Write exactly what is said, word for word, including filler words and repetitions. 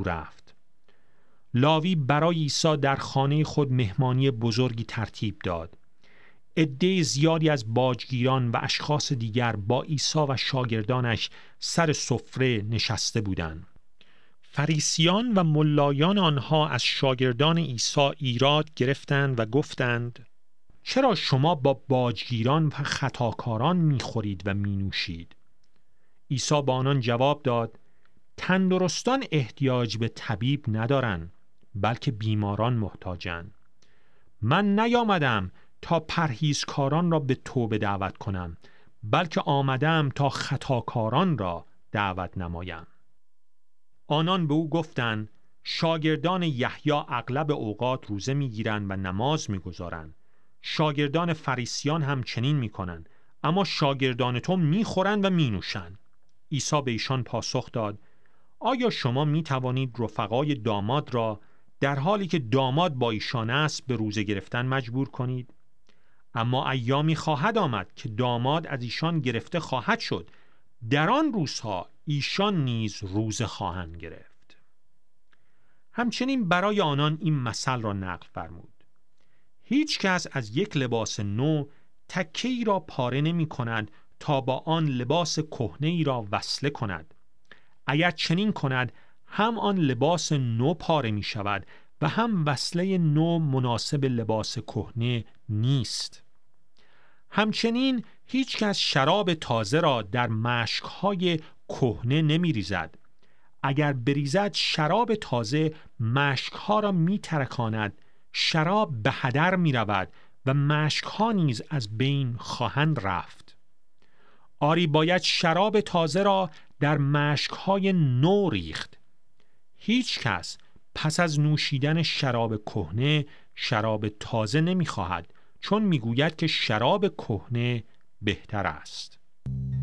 رفت. لاوی برای عیسی در خانه خود مهمانی بزرگی ترتیب داد. عده زیادی از باجگیران و اشخاص دیگر با عیسی و شاگردانش سر سفره نشسته بودند. فریسیان و ملایان آنها از شاگردان عیسی ایراد گرفتند و گفتند: چرا شما با باجگیران و خطاکاران می‌خورید و می‌نوشید؟ عیسی با آنان جواب داد: تندرستان احتیاج به طبیب ندارند، بلکه بیماران محتاجند. من نیامدم تا پرهیزکاران را به توبه دعوت کنم، بلکه آمدم تا خطاکاران را دعوت نمایم. آنان به او گفتند: شاگردان یحیی اغلب اوقات روزه میگیرند و نماز میگذارند. شاگردان فریسیان هم چنین میکنند، اما شاگردان تو میخورند و مینوشند. عیسی به ایشان پاسخ داد: آیا شما میتوانید رفقای داماد را در حالی که داماد با ایشان است به روزه گرفتن مجبور کنید؟ اما ایامی خواهد آمد که داماد از ایشان گرفته خواهد شد، در آن روزها ایشان نیز روزه خواهند گرفت. همچنین برای آنان این مثل را نقل فرمود: هیچ کس از یک لباس نو تکه‌ای را پاره نمی کند تا با آن لباس کهنه‌ای را وصله کند. اگر چنین کند، هم آن لباس نو پاره می شود و هم وصله نو مناسب لباس کهنه نیست. همچنین هیچ کس شراب تازه را در مشک‌های کهنه نمی ریزد. اگر بریزد، شراب تازه مشک‌ها را می ترکاند، شراب به هدر می رود و مشک‌ها نیز از بین خواهند رفت. آری باید شراب تازه را در مشک‌های نو ریخت. هیچ کس پس از نوشیدن شراب کهنه شراب تازه نمی خواهد، چون می گوید که شراب کهنه بهتر است.